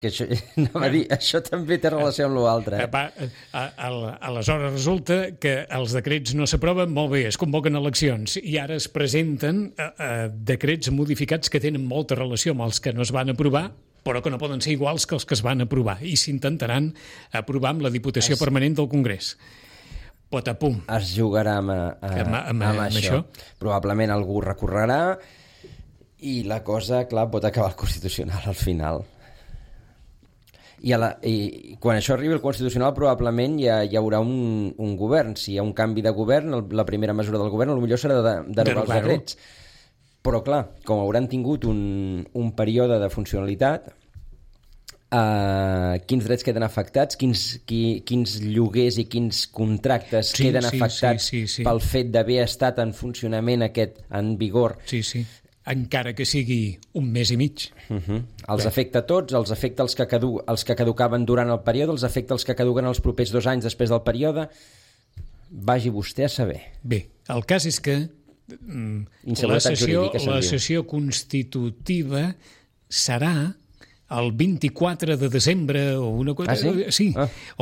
Que això, això també té relació amb l'altre. Aleshores resulta que els decrets no s'aproven, molt bé, es convoquen eleccions i ara es presenten decrets modificats que tenen molta relació amb els que no es van aprovar, però que no poden ser iguals que els que es van aprovar i s'intentaran aprovar amb la Diputació Permanent del Congrés. Potapum. Es jugarà amb això. Probablement algú recorrerà i la cosa, clar, pot acabar al Constitucional al final. I quan això arribi al Constitucional probablement hi haurà un govern. Si hi ha un canvi de govern, la primera mesura del govern potser serà derogar els decrets. Però clar, com hauran tingut un període de funcionalitat, quins drets queden afectats, quins lloguers i quins contractes queden afectats pel fet d'haver estat en funcionament en vigor. Sí. Encara que sigui un mes i mig. Els afecta a tots, els afecta els que caducaven durant el període, els afecta els que caduquen els propers 2 anys després del període. Vagi vostè a saber. Bé, el cas és que la sessió constitutiva serà el 24 de desembre o una cosa... Sí?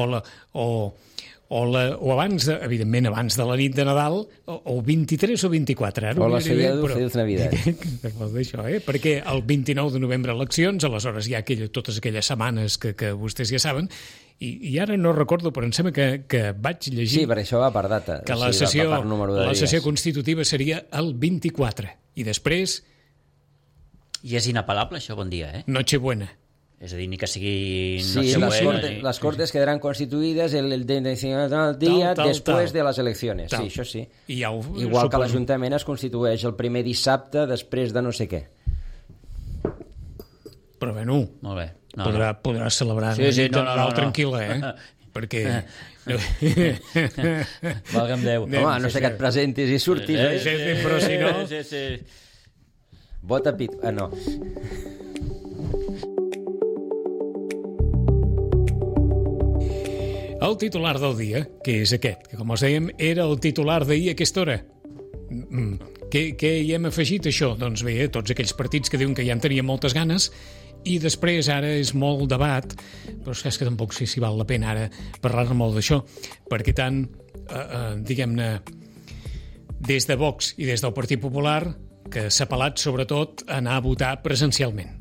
O abans, evidentment, abans de la nit de Nadal, o 23 o 24. O la seria de Navidad. D'això, perquè el 29 de novembre eleccions, aleshores hi ha totes aquelles setmanes que vostès ja saben, i ara no recordo, però em sembla que vaig llegir... Sí, perquè això va per data. Que la sessió constitutiva seria el 24. I després... I és inapel·lable, això, bon dia, Nochebuena. És a dir, ni que sigui... Sí, las Cortes quedarán constituidas el día después de las elecciones. Sí, això sí. Igual que l'Ajuntament es constitueix el primer dissabte després de no sé què. Però bueno, molt bé. Podrà celebrar Nadal tranquil·la, perquè... Valga'm Déu. Home, no sé que et presentis i surtis. Però si no... Vota pit... no. El titular del dia, que és aquest, que com us dèiem era el titular d'ahir a aquesta hora. Què hi hem afegit, això? Doncs bé, tots aquells partits que diuen que ja en tenien moltes ganes i després ara és molt debat, però és que tampoc sé si val la pena ara parlar-ne molt d'això, perquè tant, diguem-ne, des de Vox i des del Partit Popular, que s'ha apel·lat sobretot a anar a votar presencialment.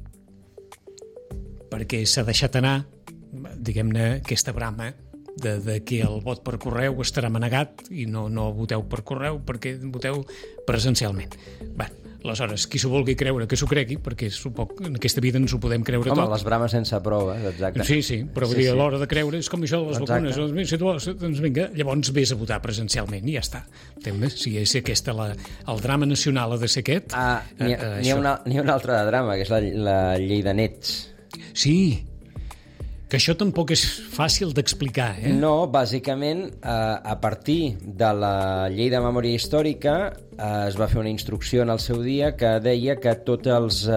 Perquè s'ha deixat anar, diguem-ne, aquesta brama de que el vot per correu estarà manegat i no voteu per correu perquè voteu presencialment. Bé, aleshores, qui s'ho vulgui creure, que s'ho cregui, perquè en aquesta vida ens ho podem creure tot. Home, les brames sense proves, exacte. Sí, però vull dir, a l'hora de creure és com això de les vacunes. Doncs vinga, llavors vés a votar presencialment i ja està. Si és aquesta el drama nacional ha de ser aquest... N'hi ha un altre drama, que és la llei de nets. Sí, que això tampoc és fàcil d'explicar, No, bàsicament, a partir de la llei de memòria històrica es va fer una instrucció en el seu dia que deia que tots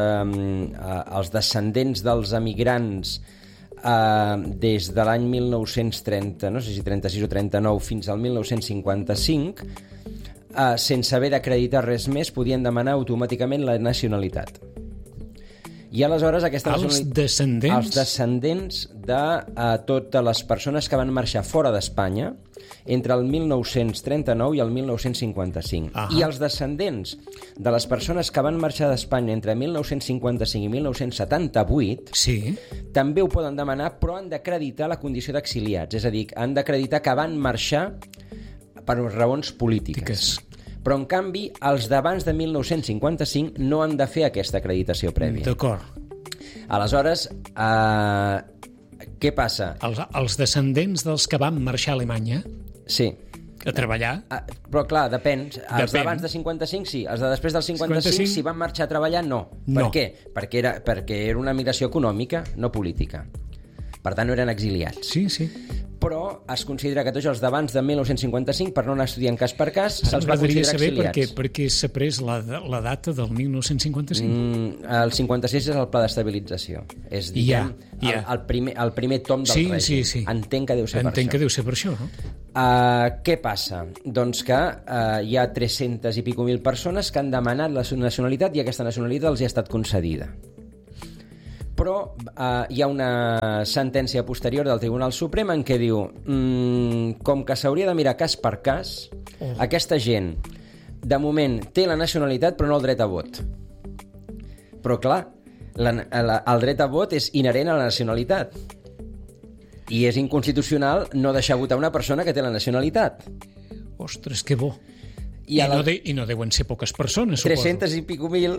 els descendents dels emigrants des de l'any 1930, no sé si 36 o 39, fins al 1955, sense haver d'acreditar res més, podien demanar automàticament la nacionalitat. I aleshores aquesta els descendents de totes les persones que van marxar fora d'Espanya entre el 1939 i el 1955. I els descendents de les persones que van marxar d'Espanya entre 1955 i 1978 també ho poden demanar, però han d'acreditar la condició d'exiliats. És a dir, han d'acreditar que van marxar per raons polítiques. Però, en canvi, els d'abans de 1955 no han de fer aquesta acreditació prèvia. D'acord. Aleshores, què passa? Els descendents dels que van marxar a Alemanya? Sí. A treballar? Però, clar, depèn. Els d'abans de 55, sí. Els de després del 55, si van marxar a treballar, no. Per què? Perquè era una migració econòmica, no política. Per tant, no eren exiliats. Sí. Però es considera que tots els d'abans de 1955, per no anar estudiant cas per cas, se'ls va considerar exiliats. Per què s'ha pres la data del 1955? El 56 és el pla d'estabilització. És, diguem, el primer tom del règim. Sí. Entenc que deu ser per això. Entenc que deu ser per això, no? Què passa? Doncs que hi ha 300 i escaig persones que han demanat la nacionalitat i aquesta nacionalitat els hi ha estat concedida. Però hi ha una sentència posterior del Tribunal Suprem en què diu com que s'hauria de mirar cas per cas, aquesta gent de moment té la nacionalitat però no el dret a vot. Però clar, el dret a vot és inherent a la nacionalitat i és inconstitucional no deixar votar una persona que té la nacionalitat. Ostres, que bo. I no deuen ser poques persones, 300 suposo. i pico mil.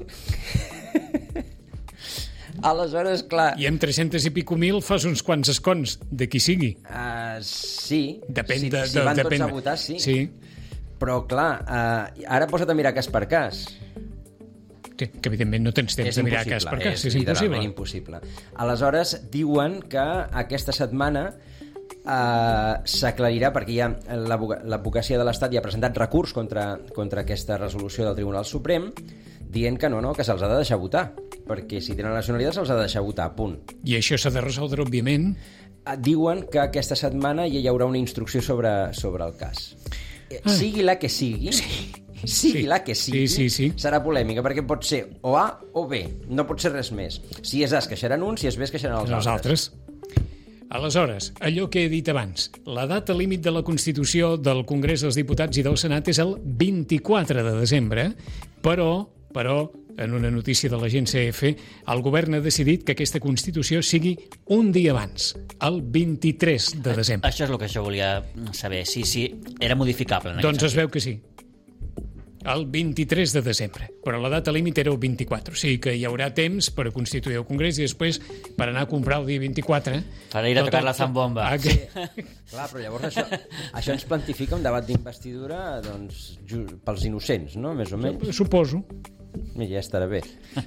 Aleshores, clar... I amb 300 i pico mil fas uns quants escons, de qui sigui. Sí. Depèn si van tots a votar, sí. Però, clar, ara posa't a mirar cas per cas. Que evidentment no tens temps de mirar cas per cas. És impossible. Impossible. Aleshores, diuen que aquesta setmana s'aclarirà, perquè ja l'advocacia de l'Estat ja ha presentat recurs contra aquesta resolució del Tribunal Suprem, dient que no, que se'ls ha de deixar votar, perquè si tenen nacionalitat se'ls ha de deixar votar, punt. I això s'ha de resoldre, òbviament. Diuen que aquesta setmana ja hi haurà una instrucció sobre el cas. Sigui la que sigui, la que sigui, serà polèmica, perquè pot ser o A o B, no pot ser res més. Si és A es queixaran uns, si és B es queixaran els altres. Aleshores, allò que he dit abans, la data límit de la Constitució del Congrés dels Diputats i del Senat és el 24 de desembre, però, en una notícia de l'agència EFE, el govern ha decidit que aquesta Constitució sigui un dia abans, el 23 de desembre. Això és el que jo volia saber, si era modificable. Doncs es veu que sí. El 23 de desembre, però la data límit era el 24, o sigui que hi haurà temps per constituir el Congrés i després per anar a comprar el dia 24. Per ir a tocar la zambomba. Sí. Clar, però llavors això ens plantifica un debat d'investidura doncs, pels innocents, no? Més o menys. Suposo. I ja estarà bé.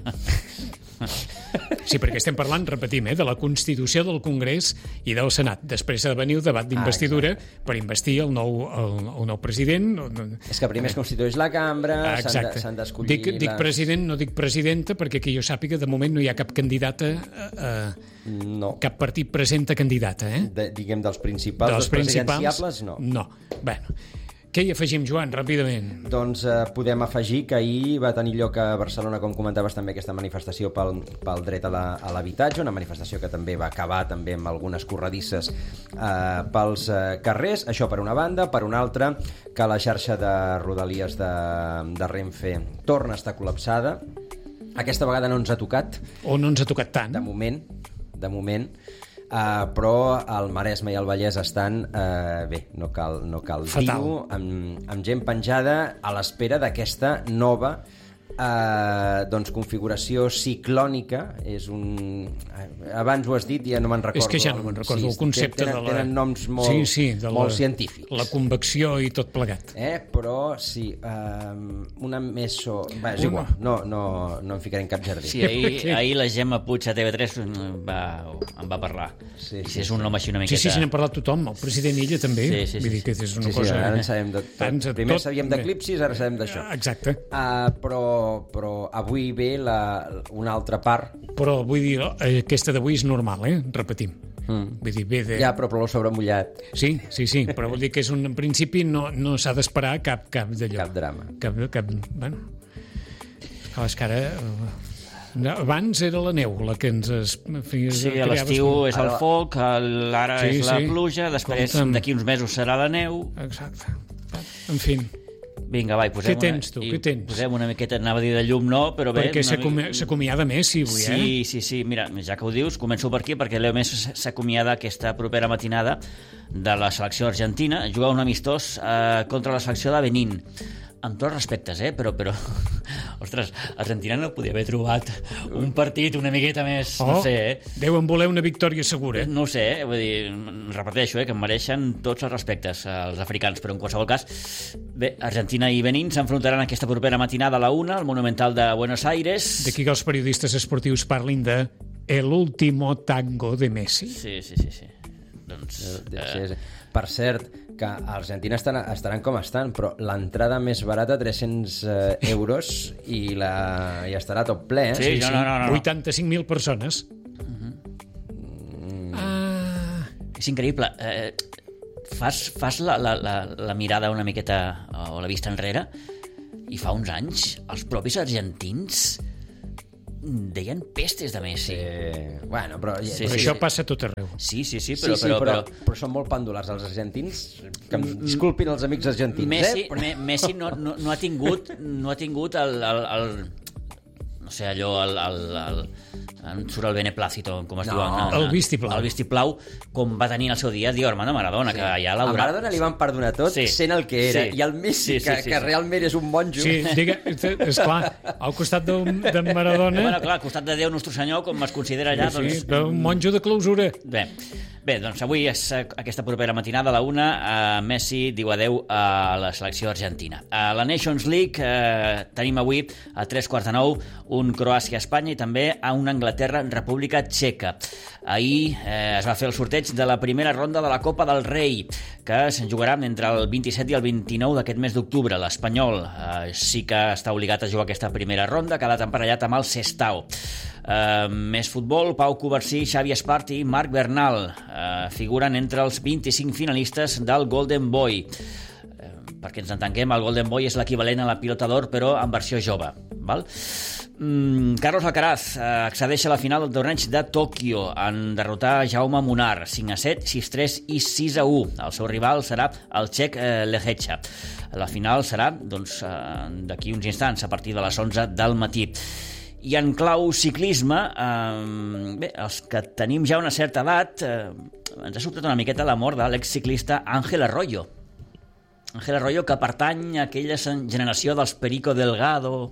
Sí, perquè estem parlant, repetim, de la Constitució del Congrés i del Senat. Després ha de venir el debat d'investidura per investir el nou president. És que primer es constitueix la cambra, s'han d'escollir... Dic president, no dic presidenta, perquè que jo sàpiga, de moment no hi ha cap candidata, cap partit presenta candidata. Diguem, dels principals, presidenciables, no. No, bueno... Què hi afegim, Joan, ràpidament? Doncs podem afegir que ahir va tenir lloc a Barcelona, com comentaves també, aquesta manifestació pel dret a l'habitatge, una manifestació que també va acabar també amb algunes corredisses pels carrers. Això per una banda. Per una altra, que la xarxa de Rodalies de Renfe torna a estar col·lapsada. Aquesta vegada no ens ha tocat. O no ens ha tocat tant. De moment. Però el Maresme i el Vallès estan bé, no cal dir-ho, amb gent penjada a l'espera d'aquesta nova configuració ciclònica. És abans ho has dit, ja no me'n recordo. És que ja no me'n recordo el concepte tenen noms molt científics. La convecció i tot plegat. Però sí, una meso... És igual, no em ficaré en cap jardí. Sí, ahir la Gemma Puig a TV3 en va parlar. Sí, és un nom així una miqueta... Sí, n'hem parlat tothom, el president illa també. Vull dir que és una cosa... Ara en sabem de tot. Primer sabíem d'eclipsis, ara sabem d'això. Exacte. Però avui ve una altra part. Però vull dir, aquesta d'avui és normal, repetim. Vull dir, ve de... Ja, però plou sobre mullat. Sí, però vull dir que en principi no s'ha d'esperar cap d'allò. Cap drama. Bueno, és que ara... Abans era la neu la que ens... Sí, a l'estiu és el foc, ara és la pluja, després d'aquí uns mesos serà la neu. Exacte. En fi... Vinga, vai, posem una miqueta, anava a dir de llum, no, però bé... Perquè s'acomiada Messi avui, Sí, mira, ja que ho dius, començo per aquí, perquè Leo Messi s'acomiada aquesta propera matinada de la selecció argentina, jugar un amistós contra la selecció de Benín. Amb tots respectes, però... Ostres, Argentina no podia haver trobat un partit una miqueta més... No sé, Deuen voler una victòria segura. No ho sé, vull dir, repeteixo, que em mereixen tots els respectes als africans, però en qualsevol cas... Bé, Argentina i Benín s'enfrontaran aquesta propera matinada a la 1 al Monumental de Buenos Aires. D'aquí que els periodistes esportius parlin de el último tango de Messi. Sí. Doncs... Per cert, que a Argentina estaran com estan, però l'entrada més barata, 300 euros, i estarà tot ple. Sí, no. 85.000 persones. És increïble. Fas la mirada una miqueta, o la vista enrere, i fa uns anys els propis argentins deien pestes de Messi. Bueno, però... Però això passa a tot arreu. Sí, però són molt pendulars els argentins, que em disculpin els amics argentins. Messi no ha tingut el no sé, allò, em surt el beneplácito, com es diu? El vistiplau. El vistiplau, com va tenir el seu dia Diego Armando Maradona, que ja l'ha A Maradona li van perdonar tot sent el que era, i el Messi, que realment és un monjo. Sí, esclar, al costat de Maradona... Bueno, clar, al costat de Déu Nostre Senyor, com es considera allà, doncs... Sí, però un monjo de clausura. Bé, doncs avui és aquesta propera matinada a la 1, Messi diu adeu a la selecció argentina. A la Nations League tenim avui a 3:45 un Croàcia-Espanya i també a una Anglaterra-República Txeca. Ahir es va fer el sorteig de la primera ronda de la Copa del Rei, que es jugarà entre el 27 i el 29 d'aquest mes d'octubre. L'Espanyol sí que està obligat a jugar aquesta primera ronda, que ha quedat emparellat amb el Sestao. Més futbol, Pau Covarsí, Xavi Espart i Marc Bernal figuren entre els 25 finalistes del Golden Boy. Perquè ens entenguem, el Golden Boy és l'equivalent a la pilota d'or, però en versió jove. Val? Carlos Alcaraz accedeix a la final del torneig de Tòquio en derrotar Jaume Munar 5-7, 6-3 i 6-1. El seu rival serà el txec Lehecha. La final serà d'aquí uns instants, a partir de les 11 del matí. I en clau ciclisme, els que tenim ja una certa edat, ens ha sobtat una miqueta la mort de l'exciclista Ángel Arroyo. Ángel Arroyo, que pertany a aquella generació dels Perico Delgado...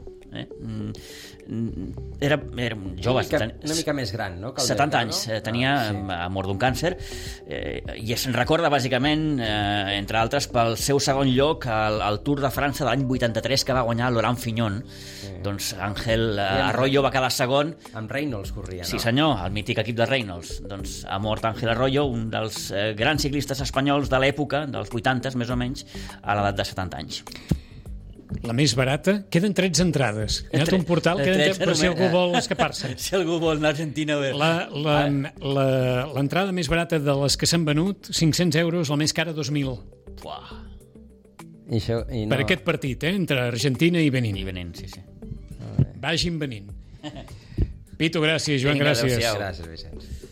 Era un jove, una mica més gran, no? 70 anys, tenia mort d'un càncer, i es recorda bàsicament, entre altres, pel seu segon lloc al Tour de França de l'any 83, que va guanyar Laurent Fignon. Doncs Ángel Arroyo va quedar segon. Amb Reynolds corria, no? Sí senyor, el mític equip de Reynolds. Doncs ha mort Ángel Arroyo, un dels grans ciclistes espanyols de l'època, dels 80 més o menys, a l'edat de 70 anys. La més barata, queden 13 entrades. Hi ha un portal, per si algú vol escapar-se. Si algú vol anar a Argentina... L'entrada més barata de les que s'han venut, 500 euros, la més cara, 2.000. Per aquest partit, entre Argentina i Benín. I Benín, sí. Vagin venint. Pitu, gràcies, Joan, gràcies. Gràcies, Vicenç.